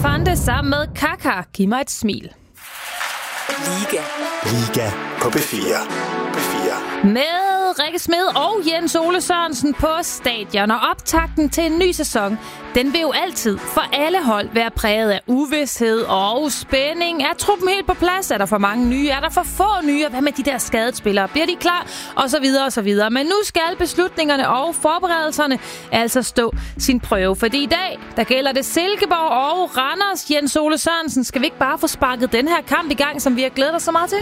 Elefante sammen med Kaka. Giv mig et smil. Liga på B4. Med Rikke Smed og Jens Ole Sørensen på stadion, og optakten til en ny sæson, den vil jo altid for alle hold være præget af uvished og spænding. Er truppen helt på plads? Er der for mange nye? Er der for få nye? Hvad med de der skadede spillere? Bliver de klar? Og så videre og så videre. Men nu skal beslutningerne og forberedelserne altså stå sin prøve. Fordi i dag, der gælder det Silkeborg og Randers. Jens Ole Sørensen, skal vi ikke bare få sparket den her kamp i gang, som vi har glædet os så meget til?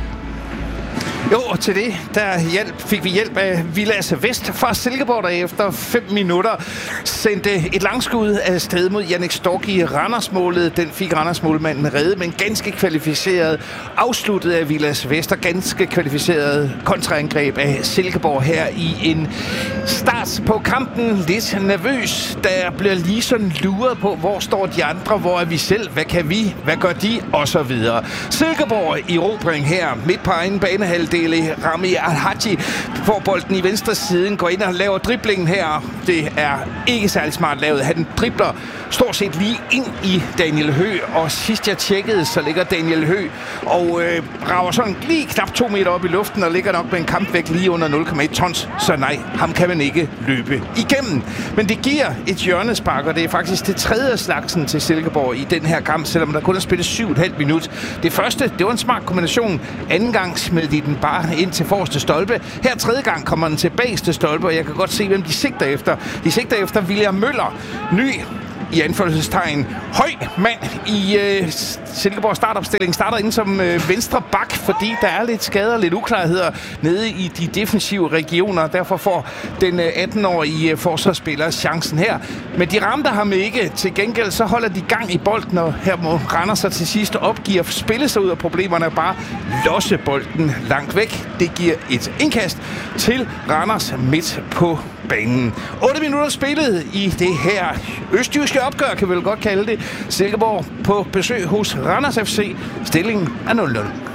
Jo, og til det fik vi hjælp af Vilas Vest fra Silkeborg, der efter 5 minutter sendte et langskud af sted mod Jannik Stork i Randersmålet. Den fik Randersmålmanden reddet, men ganske kvalificeret afsluttet af Vilas Vest, og ganske kvalificeret kontraangreb af Silkeborg her i en start på kampen. Lidt nervøs, der bliver lige sådan luret på, hvor står de andre, hvor er vi selv, hvad kan vi, hvad gør de, og så videre. Silkeborg i erobring her, midt på egen banehalvdel. Rami Al-Haji får bolden i venstre siden, går ind og laver driblingen her. Det er ikke særlig smart lavet. Han dribler stort set lige ind i Daniel Høgh, og sidst jeg tjekkede, så ligger Daniel Høgh og rager sådan lige knap 2 meter op i luften, og ligger nok med en kampvægt lige under 0,1 tons. Så nej, ham kan man ikke løbe igennem. Men det giver et hjørnespark, og det er faktisk det tredje slagsen til Silkeborg i den her kamp, selvom der kun er spillet 7,5 minut. Det første, det var en smart kombination. Anden gang smed de den bare ind til forreste stolpe. Her tredje gang kommer den til bageste stolpe, og jeg kan godt se, hvem de sigter efter. De sigter efter William Møller. Ny i anførselstegn høj mand i Silkeborg startopstilling. Starter inde som venstre bak, fordi der er lidt skader og lidt uklarheder nede i de defensive regioner. Derfor får den 18-årige forsvarsspiller chancen her. Men de ramte ham ikke. Til gengæld så holder de gang i bolden, og her må Randers sig til sidst opgive at spille sig ud af problemerne og bare losse bolden langt væk. Det giver et indkast til Randers midt på banen. 8 minutter spillet i det her østjyske opgør, kan vi vel godt kalde det. Silkeborg på besøg hos Randers FC. Stillingen er 0-0.